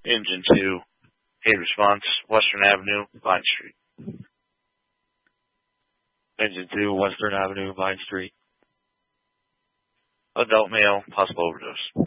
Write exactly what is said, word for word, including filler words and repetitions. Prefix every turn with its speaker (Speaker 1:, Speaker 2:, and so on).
Speaker 1: Engine two, aid response, Western Avenue, Vine Street.
Speaker 2: Engine two, Western Avenue, Vine Street.
Speaker 1: Adult male, possible overdose.